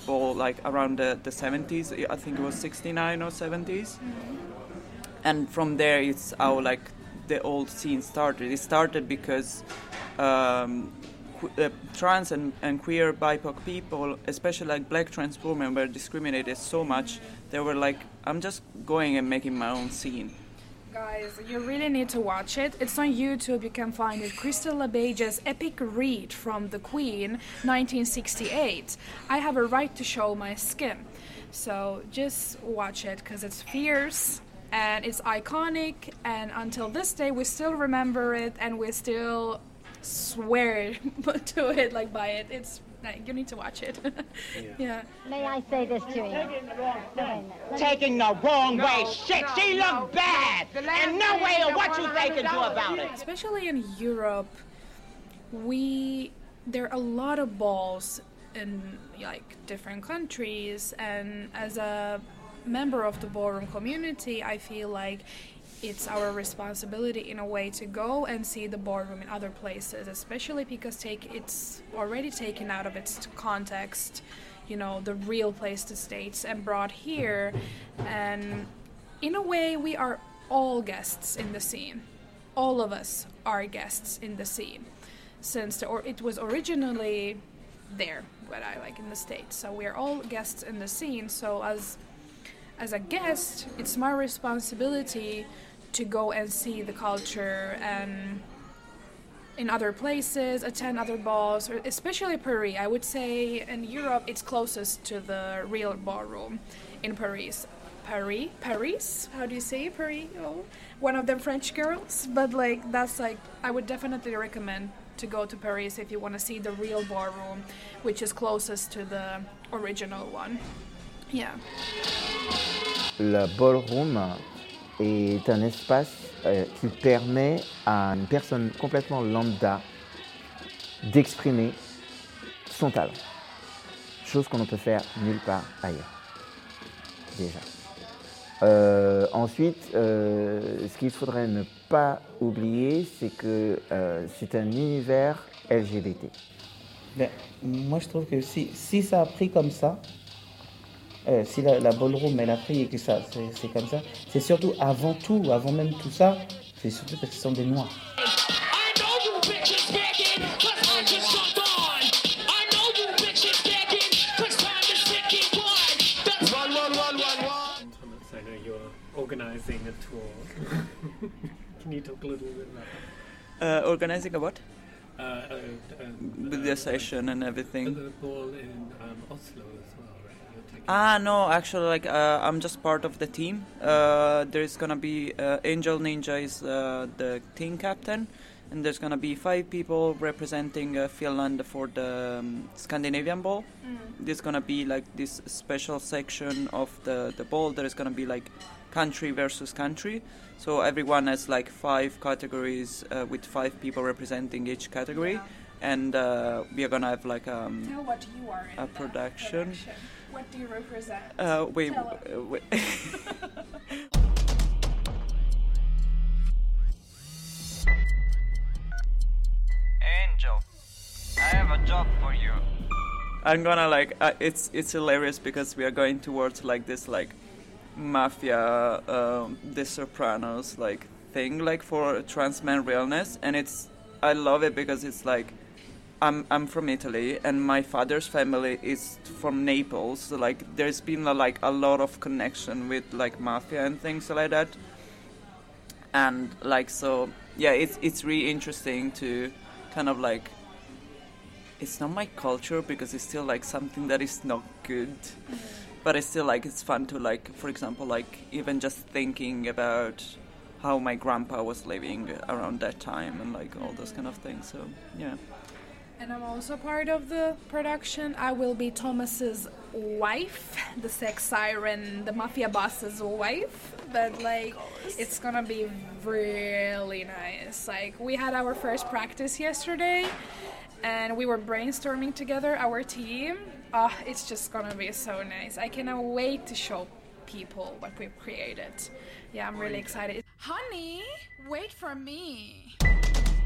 ball like around the 70s. I think it was 69 or 70s. And from there, it's how like the old scene started. It started because trans and queer BIPOC people, especially like black trans women, were discriminated so much. They were like, I'm just going and making my own scene. Guys, you really need to watch it. It's on YouTube. You can find it. Crystal LeBege's epic read from The Queen, 1968. I have a right to show my skin. So just watch it because it's fierce and it's iconic. And until this day, we still remember it and we still swear to it, like by it. It's like, you need to watch it. Yeah. May I say this to you? Taking the wrong way. Shit, she looked bad. And no way of what you they can do about it. Especially in Europe, there are a lot of balls in like different countries, and as a member of the ballroom community, I feel like it's our responsibility in a way to go and see the ballroom in other places, especially because it's already taken out of its context, you know, the real place to States, and brought here. And in a way, we are all guests in the scene. All of us are guests in the scene, since it was originally there, what I like in the States. So we're all guests in the scene. So as a guest, it's my responsibility to go and see the culture and in other places, attend other balls, or especially Paris. I would say in Europe it's closest to the real ballroom in Paris. Paris? How do you say Paris? Oh, one of them French girls. But like that's like I would definitely recommend to go to Paris if you want to see the real ballroom, which is closest to the original one. Yeah. Le ballroom est un espace qui permet à une personne complètement lambda d'exprimer son talent. Chose qu'on ne peut faire nulle part ailleurs. Déjà. Ensuite, ce qu'il faudrait ne pas oublier, c'est que c'est un univers LGBT. Ben, moi, je trouve que si ça a pris comme ça, si la ballroom elle a pris et que ça c'est comme ça, c'est surtout avant même tout ça, c'est surtout parce qu'ils sont des noirs. I know you're organizing a tour. Can you talk a little bit about that? Organizing a what? With the session and everything. The ball in Oslo as well, right? No, actually, like I'm just part of the team. There's gonna be Angel Ninja is the team captain, and there's gonna be 5 people representing Finland for the Scandinavian ball. There's gonna be like this special section of the ball. There's gonna be like country versus country. So everyone has like 5 categories with 5 people representing each category, and we are gonna have like Tell what you are in a production. What do you represent? Wait. Angel, I have a job for you. I'm gonna like it's hilarious because we are going towards like this like mafia, The Sopranos like thing like for trans man realness, and I love it because it's like I'm from Italy and my father's family is from Naples, so like there's been like a lot of connection with like mafia and things like that, and like so yeah, it's really interesting to kind of like, it's not my culture because it's still like something that is not good, but it's still like it's fun to like, for example, like even just thinking about how my grandpa was living around that time and like all those kind of things. So yeah. And I'm also part of the production. I will be Thomas's wife, the sex siren, the mafia boss's wife. But like, it's gonna be really nice. Like, we had our first practice yesterday, and we were brainstorming together, our team. It's just gonna be so nice. I cannot wait to show people what we've created. Yeah, I'm really excited. Honey, wait for me.